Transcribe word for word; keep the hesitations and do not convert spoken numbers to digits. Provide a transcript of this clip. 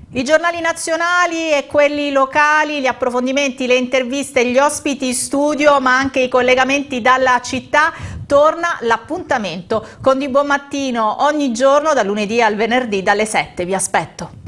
I giornali nazionali e quelli locali, gli approfondimenti, le interviste, gli ospiti in studio, ma anche i collegamenti dalla città. Torna l'appuntamento con Di Buon Mattino ogni giorno, dal lunedì al venerdì, dalle sette. Vi aspetto.